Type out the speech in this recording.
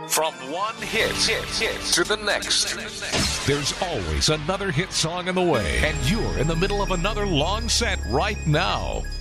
From one hit to the next. There's always another hit song in the way, and you're in the middle of another long set right now.